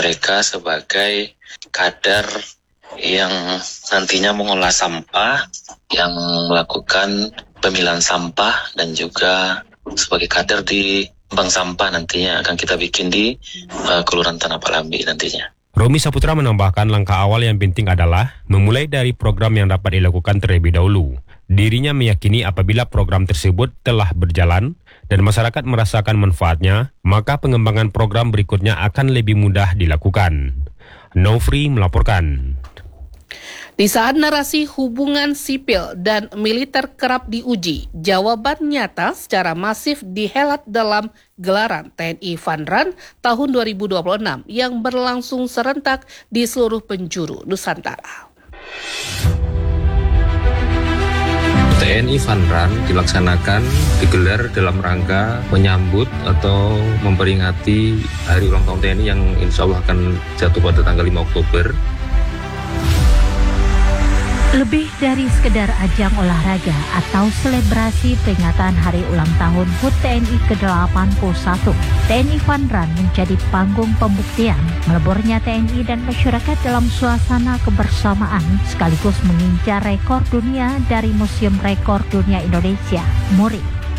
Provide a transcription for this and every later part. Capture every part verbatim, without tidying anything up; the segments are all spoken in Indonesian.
mereka sebagai kader yang nantinya mengolah sampah, yang melakukan pemilahan sampah, dan juga sebagai kader di bank sampah nantinya akan kita bikin di uh, Kelurahan Tanah Palambi nantinya. Romi Saputra menambahkan langkah awal yang penting adalah memulai dari program yang dapat dilakukan terlebih dahulu. Dirinya meyakini apabila program tersebut telah berjalan dan masyarakat merasakan manfaatnya, maka pengembangan program berikutnya akan lebih mudah dilakukan. Nofri melaporkan. Di saat narasi hubungan sipil dan militer kerap diuji, jawaban nyata secara masif dihelat dalam gelaran T N I Fun Run tahun dua ribu dua puluh enam yang berlangsung serentak di seluruh penjuru Nusantara. T N I Fun Run dilaksanakan, digelar dalam rangka menyambut atau memperingati hari ulang tahun T N I yang insya Allah akan jatuh pada tanggal lima Oktober. Lebih dari sekedar ajang olahraga atau selebrasi peringatan hari ulang tahun H U T T N I ke delapan puluh satu, T N I Fun Run menjadi panggung pembuktian meleburnya T N I dan masyarakat dalam suasana kebersamaan sekaligus mengincar rekor dunia dari Museum Rekor Dunia Indonesia, MURI.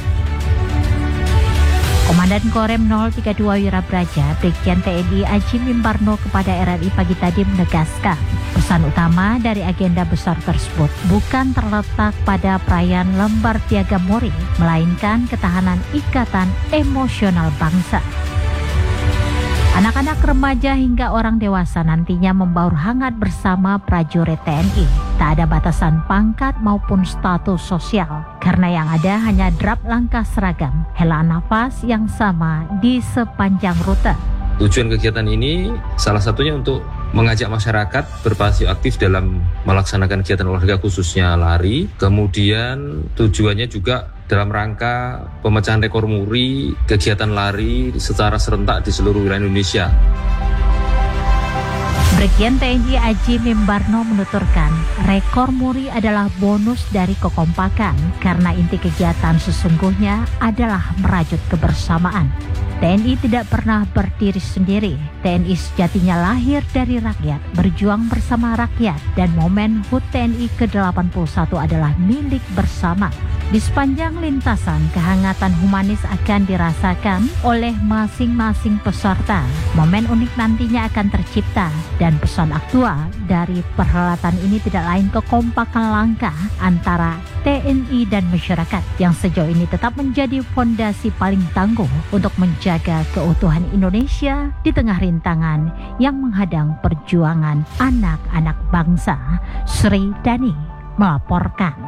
Komandan Korem nol tiga dua Wirabraja, Brigjen T N I Aji Mimbarno kepada R R I pagi tadi menegaskan, pesan utama dari agenda besar tersebut bukan terletak pada perayaan lembar piagam MURI, melainkan ketahanan ikatan emosional bangsa. Anak-anak, remaja hingga orang dewasa nantinya membaur hangat bersama prajurit T N I. Tak ada batasan pangkat maupun status sosial, karena yang ada hanya drap langkah seragam, helaan nafas yang sama di sepanjang rute. Tujuan kegiatan ini salah satunya untuk mengajak masyarakat berpartisipasi aktif dalam melaksanakan kegiatan olahraga khususnya lari. Kemudian tujuannya juga dalam rangka pemecahan rekor MURI kegiatan lari secara serentak di seluruh wilayah Indonesia. Brigjen T N I Aji Mimbarno menuturkan, rekor MURI adalah bonus dari kekompakan karena inti kegiatan sesungguhnya adalah merajut kebersamaan. T N I tidak pernah berdiri sendiri. T N I sejatinya lahir dari rakyat, berjuang bersama rakyat, dan momen H U T T N I ke delapan puluh satu adalah milik bersama. Di sepanjang lintasan, kehangatan humanis akan dirasakan oleh masing-masing peserta. Momen unik nantinya akan tercipta, dan pesan aktua dari perhelatan ini tidak lain kekompakan langkah antara T N I dan masyarakat yang sejauh ini tetap menjadi fondasi paling tangguh untuk menjaga keutuhan Indonesia di tengah rintangan yang menghadang perjuangan anak-anak bangsa. Sri Dani melaporkan.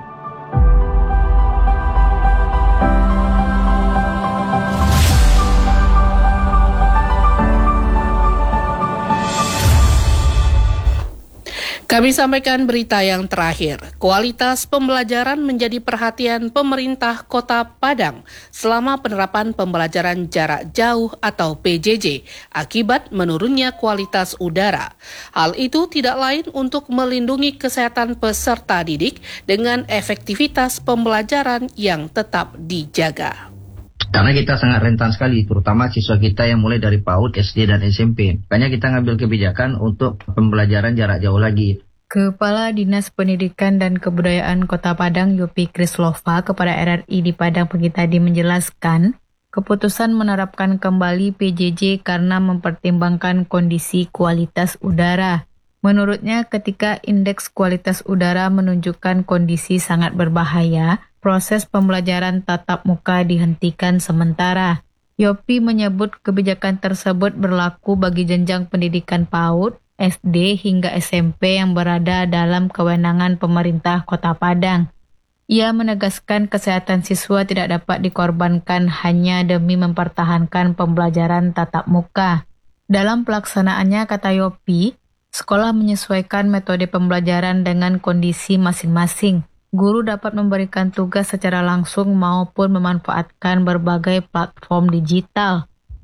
Kami sampaikan berita yang terakhir. Kualitas pembelajaran menjadi perhatian pemerintah Kota Padang selama penerapan pembelajaran jarak jauh atau P J J akibat menurunnya kualitas udara. Hal itu tidak lain untuk melindungi kesehatan peserta didik dengan efektivitas pembelajaran yang tetap dijaga. Karena kita sangat rentan sekali, terutama siswa kita yang mulai dari PAUD, S D, dan S M P. Makanya kita ngambil kebijakan untuk pembelajaran jarak jauh lagi. Kepala Dinas Pendidikan dan Kebudayaan Kota Padang, Yopi Krislova, kepada R R I di Padang pagi tadi menjelaskan, keputusan menerapkan kembali P J J karena mempertimbangkan kondisi kualitas udara. Menurutnya, ketika indeks kualitas udara menunjukkan kondisi sangat berbahaya, proses pembelajaran tatap muka dihentikan sementara. Yopi menyebut kebijakan tersebut berlaku bagi jenjang pendidikan PAUD, S D hingga S M P yang berada dalam kewenangan pemerintah Kota Padang. Ia menegaskan kesehatan siswa tidak dapat dikorbankan hanya demi mempertahankan pembelajaran tatap muka. Dalam pelaksanaannya, kata Yopi, sekolah menyesuaikan metode pembelajaran dengan kondisi masing-masing. Guru dapat memberikan tugas secara langsung maupun memanfaatkan berbagai platform digital.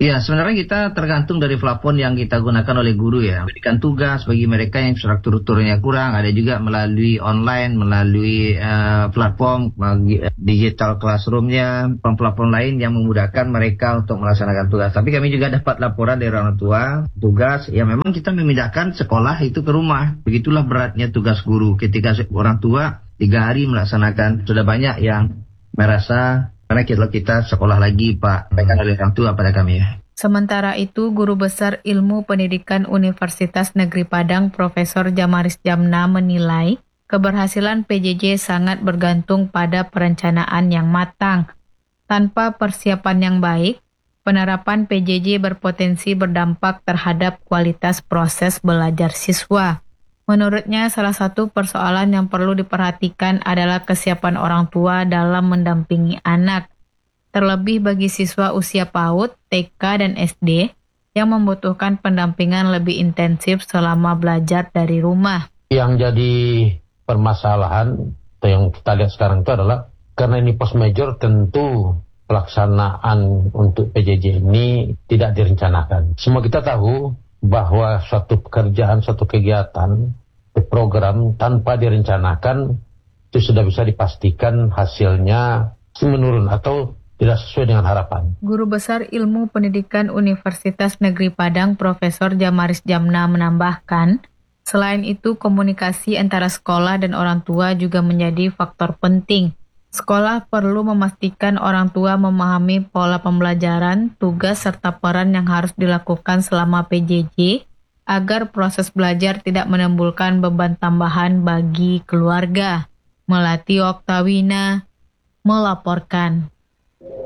Ya, sebenarnya kita tergantung dari plafon yang kita gunakan oleh guru ya. Berikan tugas bagi mereka yang struktur-strukturnya kurang. Ada juga melalui online, melalui uh, platform bagi, uh, digital classroom-nya, platform lain yang memudahkan mereka untuk melaksanakan tugas. Tapi kami juga dapat laporan dari orang tua, tugas. Ya memang kita memindahkan sekolah itu ke rumah. Begitulah beratnya tugas guru. Ketika orang tua tiga hari melaksanakan, sudah banyak yang merasa karena kita, kita sekolah lagi, Pak. Mereka oleh orang tua pada kami ya. Sementara itu, Guru Besar Ilmu Pendidikan Universitas Negeri Padang, Profesor Jamaris Jamna menilai keberhasilan P J J sangat bergantung pada perencanaan yang matang. Tanpa persiapan yang baik, penerapan P J J berpotensi berdampak terhadap kualitas proses belajar siswa. Menurutnya, salah satu persoalan yang perlu diperhatikan adalah kesiapan orang tua dalam mendampingi anak, terlebih bagi siswa usia PAUD, T K, dan S D yang membutuhkan pendampingan lebih intensif selama belajar dari rumah. Yang jadi permasalahan atau yang kita lihat sekarang itu adalah karena ini post major, tentu pelaksanaan untuk P J J ini tidak direncanakan. Semua kita tahu bahwa suatu pekerjaan, suatu kegiatan, program tanpa direncanakan itu sudah bisa dipastikan hasilnya menurun atau tidak sesuai dengan harapan. Guru Besar Ilmu Pendidikan Universitas Negeri Padang, Profesor Jamaris Jamna menambahkan, selain itu komunikasi antara sekolah dan orang tua juga menjadi faktor penting. Sekolah perlu memastikan orang tua memahami pola pembelajaran, tugas, serta peran yang harus dilakukan selama P J J agar proses belajar tidak menimbulkan beban tambahan bagi keluarga. Melati Oktawina melaporkan.